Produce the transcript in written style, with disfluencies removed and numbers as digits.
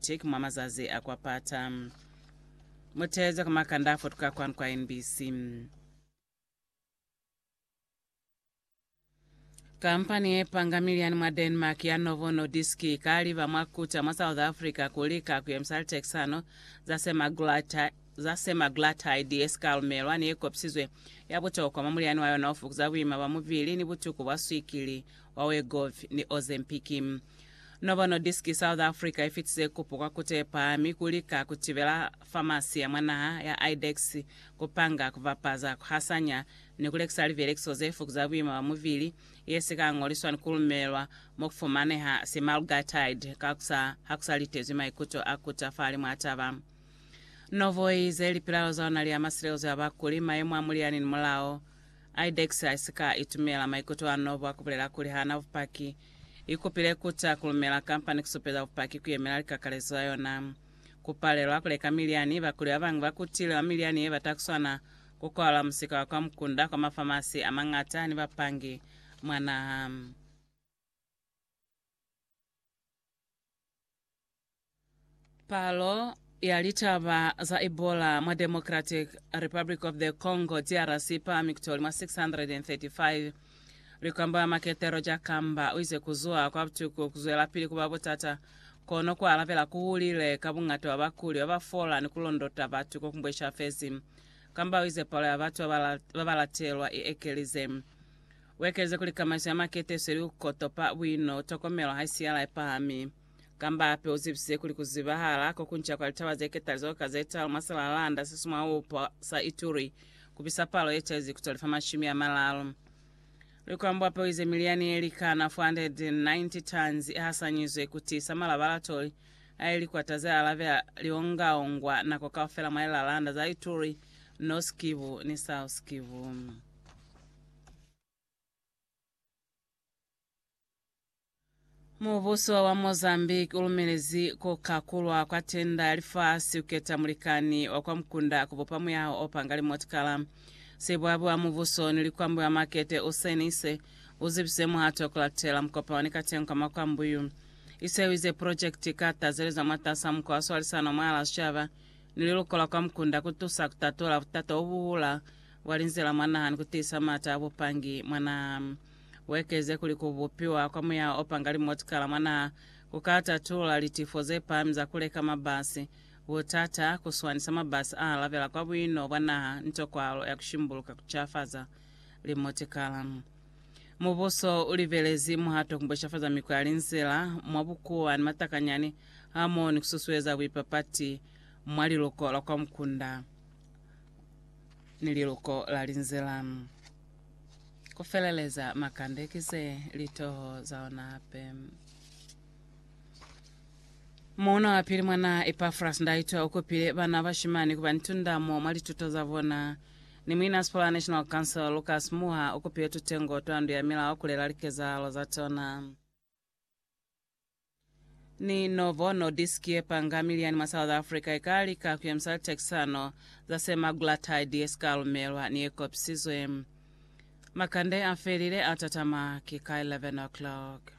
Atlantic mwa mazazi akwapata muteza kama kandafu tukakwan kwa NBC. Kampani epanga milioni mwa Denmark ya Novo Nordisk kaliva mwakuta mwa South Africa kulika kuyemsali texano za semaglutide escalmelwa ni ekopsizwe yabutoko mwa milioni wayo nofukuza wima wa muvili ni butuku waswikili wa Wegovy ni Ozempic. Novo Nordisk South Africa ifitise kupukwa kutepa mikulika kutivela famasi ya mwanaha ya IDEX kupanga kuvapaza kuhasanya ni kulekisa livelekso zefukuza wima wa muvili yesika ngoliswa nkulumelwa mokufumaneha semaglutide hakusalitezwi maikuto akutafali mwatava. Novo ize lipilalo zaona liya masileozo ya bakulima yemu amuliani mulao IDEX isika itumela maikuto wa Novo akupulela kulihana vupaki ikupile kuta kulumela kampani kusupeza vupaki kuyemela likakalezo yona kupalelwa kuleka miliani bakuli abangu bakutile wa miliani ye batakuswana kukola musika kwa mkunda kwa mafamasi amangata ni bapangi mwana palo yalitava za Ebola mwa Democratic Republic of the Congo DRC pa mikutoli mwa 635 likamba maketero jakamba uize kuzua kwa butuku kuzuela pili kubabutata kono kwa alavela kuhulile kabungata wabakuli wabafola ni kulondota batuko kumbwesha fezi kamba uize palo ya batu wabalatelwa iekelize wekelize kulikamaiso ya makete seri ukotopa wino tokomelo haisiala epahami kamba ape uzipise kulikuzibahala kokuncha kwa litawa zeketalizo kazeta masala landa sisuma upo sa Ituri kubisa palo yetezi kutolifa mashimi ya malalo likwamba ape uize miliani elikana 490 tons hasanyizwe kutisa malabalatoli ailikuwa tazea alavea liongaongwa na kokafela maela landa za Ituri North Kivu ni South Kivu. Mubuso wa Mozambique ulumelezi kokakulwa kwa tenda alifasi uketa mulikani wakwa mkunda kupopamu yao opangali motikala sebwabu wa mubuso nilikwambu ya makete usenise uzibisemu hato kulatela mkopa wanikatenka makwambuyu isewize project kata zeleza matasa mkwa swali sana mwala shava nililukola kwa mkunda kutusa kutatola kutato ubuhula walinzela mwanahan kutisa mata abupangi mwana wekeze kulikubupiwa kwa muya opangali motikala mwana kukata tula litifoze pamza kuleka mabasi utata kuswanisa mabasi alavela kwa bwino bwana ntokwalo ya kushimbuluka kuchafaza limotikala mubuso ulivelezi muhato kumbwesha faza mikwa linzela mwabukuwa ni matakanyani hamoni kususweza wipapati mwaliluko la kwa mkunda nililuko la linzela kufeleleza makandekize litoho zaona ape muna wapili mwana Epafras ndaitwa ukupile bana bashimani kubantundamo mwali tutozavona ni Municipal National Council Lucas Muha ukupile tutengo twandu ya mila wakulela likeza lozatona ni Novo Nordisk epanga milioni ma South Africa ikalika kuyemsali texano za semaglutide escalmelwa ni ekopsizwe makande afelile atatama kika 11 o'clock.